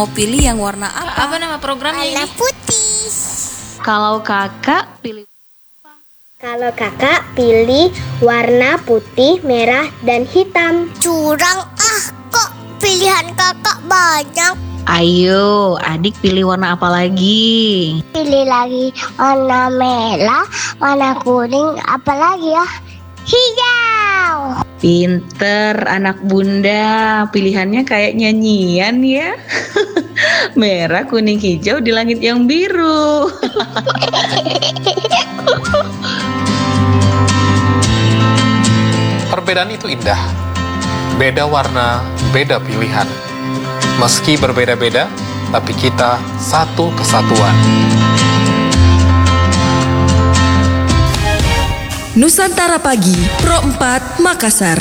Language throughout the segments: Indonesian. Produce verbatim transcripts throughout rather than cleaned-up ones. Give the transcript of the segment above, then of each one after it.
Mau pilih yang warna apa? Apa nama programnya Warna ini? putih. Kalau kakak pilih Kalau kakak pilih warna putih, merah, dan hitam. Curang ah, kok pilihan kakak banyak. Ayo, adik pilih warna apa lagi? Pilih lagi warna merah, warna kuning, apa lagi ya? Hijau. Pinter anak bunda, pilihannya kayak nyanyian ya. Merah, kuning, hijau di langit yang biru. Perbedaan itu indah. Beda warna, beda pilihan. Meski berbeda-beda, tapi kita satu kesatuan. Nusantara Pagi, Pro empat, Makassar.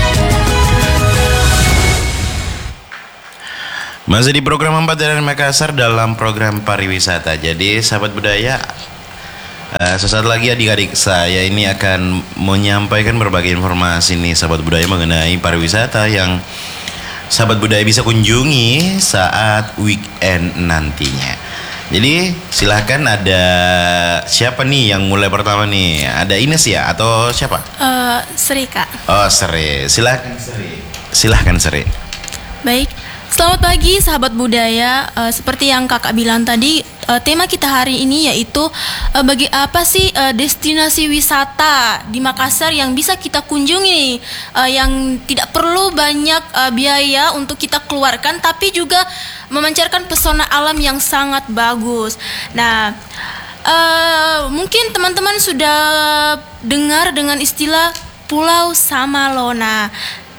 Masih di program empat dari Makassar dalam program pariwisata. Jadi sahabat budaya, uh, sesaat lagi adik-adik saya ini akan menyampaikan berbagai informasi nih sahabat budaya mengenai pariwisata yang sahabat budaya bisa kunjungi saat weekend nantinya. Jadi silahkan, ada siapa nih yang mulai pertama nih? Ada Ines ya atau siapa? Uh, Sri Kak. Oh Sri, silahkan Sri. Silahkan Sri. Baik, selamat pagi sahabat budaya. Uh, seperti yang kakak bilang tadi, uh, tema kita hari ini yaitu uh, bagi apa sih uh, destinasi wisata di Makassar yang bisa kita kunjungi, uh, yang tidak perlu banyak uh, biaya untuk kita keluarkan, tapi juga memancarkan pesona alam yang sangat bagus. Nah, uh, mungkin teman-teman sudah dengar dengan istilah Pulau Samalona.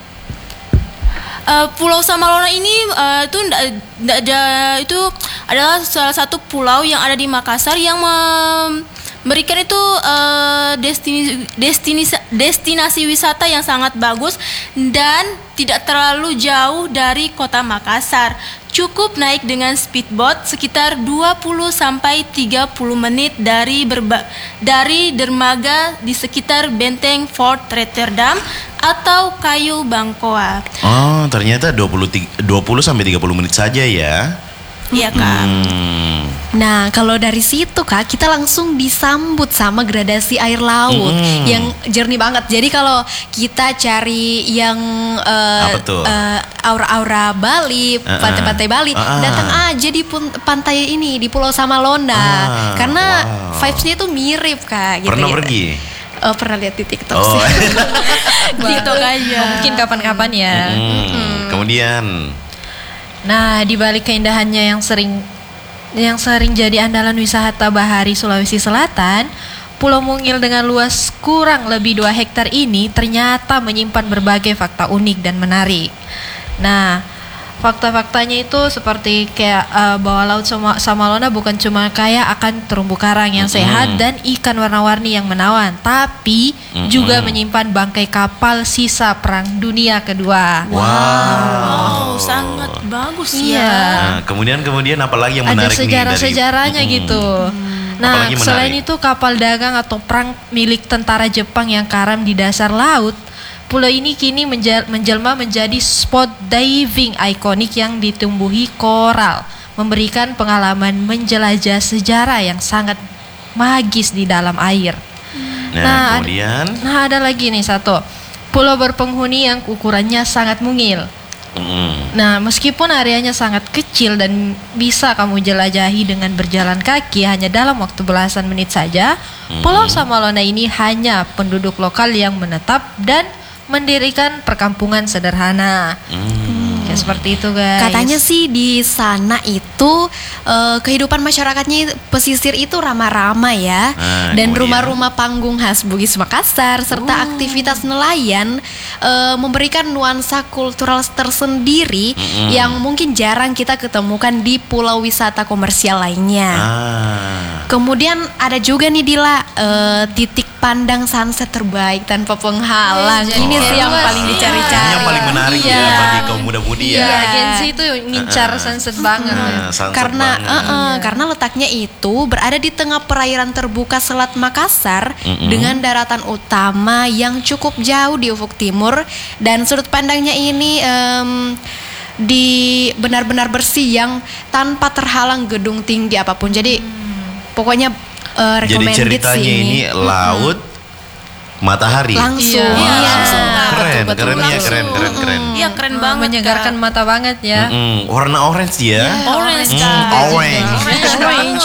Uh, Pulau Samalona ini uh, itu ndak ada itu adalah salah satu pulau yang ada di Makassar yang memberikan itu uh, destinasi, destinasi destinasi wisata yang sangat bagus dan tidak terlalu jauh dari kota Makassar. Cukup naik dengan speedboat sekitar dua puluh sampai tiga puluh menit dari berba- dari dermaga di sekitar benteng Fort Rotterdam atau Kayu Bangkoa. Oh, ternyata dua puluh sampai tiga puluh menit saja ya. Iya, Kak. Hmm. Nah, kalau dari situ Kak, kita langsung disambut sama gradasi air laut Hmm. yang jernih banget. Jadi kalau kita cari yang uh, Apa tuh? uh, aura-aura Bali, Uh-uh. pantai-pantai Bali, Uh-uh. datang aja di pun- pantai ini di Pulau Samalona. Ah, Karena wow. vibes-nya tuh mirip Kak. Gitu, Pernah gitu. pergi? Oh, pernah lihat di TikTok Oh. sih. TikTok aja. Mungkin kapan-kapan ya. Hmm. Kemudian Nah, di balik keindahannya yang sering yang sering jadi andalan wisata bahari Sulawesi Selatan, Pulau Mungil dengan luas kurang lebih dua hektar ini ternyata menyimpan berbagai fakta unik dan menarik. Nah, fakta-faktanya itu seperti kayak uh, bahwa Laut Sama- Samalona bukan cuma kaya akan terumbu karang yang Mm-mm. sehat dan ikan warna-warni yang menawan, tapi Mm-mm. juga menyimpan bangkai kapal sisa Perang Dunia Kedua. wow. Oh, sangat bagus Iya. ya. Nah, kemudian kemudian apalagi yang Ada menarik nih dari sejarah-sejarahnya Mm-mm. gitu. Apalagi Nah, menarik? selain itu kapal dagang atau perang milik tentara Jepang yang karam di dasar laut, pulau ini kini menjel- menjelma menjadi spot diving ikonik yang ditumbuhi koral, memberikan pengalaman menjelajah sejarah yang sangat magis di dalam air. Nah, Nah, ad- kemudian Nah, ada lagi nih satu, pulau berpenghuni yang ukurannya sangat mungil. Mm-mm. Nah, meskipun areanya sangat kecil dan bisa kamu jelajahi dengan berjalan kaki hanya dalam waktu belasan menit saja, Mm-mm. Pulau Samalona ini hanya penduduk lokal yang menetap dan mendirikan perkampungan sederhana. Mm. Kayak seperti itu, guys. Katanya sih di sana itu eh, kehidupan masyarakatnya pesisir itu ramah-ramah ya, Ah, dan kemudian? rumah-rumah panggung khas Bugis Makassar serta aktivitas nelayan eh, memberikan nuansa kultural tersendiri Mm-mm. yang mungkin jarang kita ketemukan di pulau wisata komersial lainnya. Ah. Kemudian ada juga nih Dila, eh, titik pandang sunset terbaik tanpa penghalang. Iya, Ini jadi sih yang luas. paling Iya. dicari-cari. Ini yang paling menarik Iya. ya bagi kaum muda-mudi Iya, ya. Gen Z itu ngincar sunset banget. Nah, sunset karena banget. eh, eh, karena letaknya itu berada di tengah perairan terbuka Selat Makassar Mm-mm. dengan daratan utama yang cukup jauh di ufuk timur, dan sudut pandangnya ini em, di benar-benar bersih yang tanpa terhalang gedung tinggi apapun. Jadi pokoknya uh, Jadi recommended ceritanya sih ini laut, matahari. langsung. Iya, Iya. langsung, Kak. Keren, Betul, betul, keren ya, betul. keren, keren, keren. Iya keren Hmm, banget. menyegarkan Kak. mata banget ya. Mm-mm. Warna orange ya. Orange Hmm, Kak. orange. Orange banget.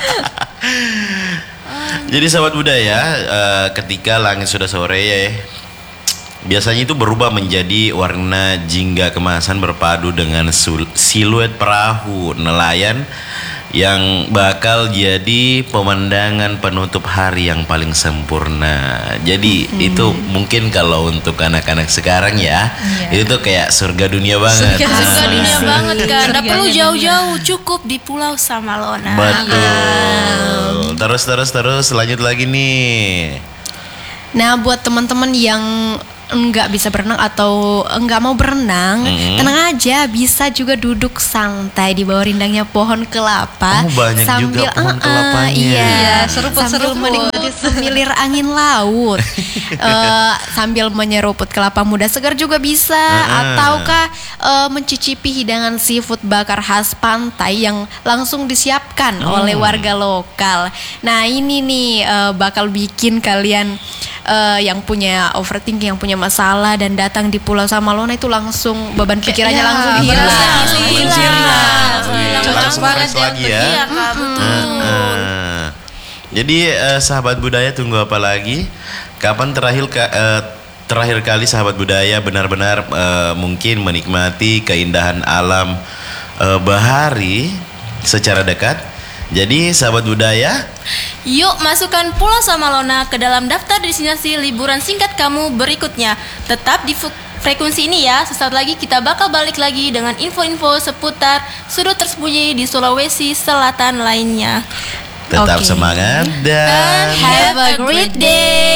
Jadi sahabat budaya, eh, ketika langit sudah sore ya, biasanya itu berubah menjadi warna jingga kemasan berpadu dengan sul- siluet perahu nelayan yang bakal jadi pemandangan penutup hari yang paling sempurna. Jadi itu mungkin kalau untuk anak-anak sekarang ya, itu tuh kayak surga dunia banget. Surga Nah, Surga dunia banget kan. Nggak perlu Surganya jauh-jauh, cukup di Pulau Samalona. Betul. Terus terus terus lanjut lagi nih. Nah, buat teman-teman yang enggak bisa berenang atau enggak mau berenang, Mhm. tenang aja, bisa juga duduk santai di bawah rindangnya pohon kelapa. Oh, banyak juga pohon uh-uh, kelapanya. Iya, Iya, seruput-seruput. sambil menikmati semilir angin laut. Eh, sambil menyeruput kelapa muda segar juga bisa, Uh-uh. ataukah eh, mencicipi hidangan seafood bakar khas pantai yang langsung disiapkan oleh warga lokal. Nah, ini nih eh, bakal bikin kalian eh, yang punya overthinking, yang punya masalah dan datang di Pulau Samalona itu langsung beban pikirannya ya, langsung bener. hilang. Langsung hilang. Langsung hilang Langsung banget fresh ya. lagi ya. Iya Kak, betul. Nah, jadi eh, sahabat budaya tunggu apa lagi? Kapan terakhir ka- eh, terakhir kali sahabat budaya benar-benar eh, mungkin menikmati keindahan alam eh, bahari secara dekat? Jadi sahabat budaya, Yuk masukkan Pulau Samalona ke dalam daftar destinasi liburan singkat kamu berikutnya. Tetap di fu- frekuensi ini ya. Sesaat lagi kita bakal balik lagi dengan info-info seputar sudut tersembunyi di Sulawesi Selatan lainnya. tetap Oke. semangat dan Have a great day.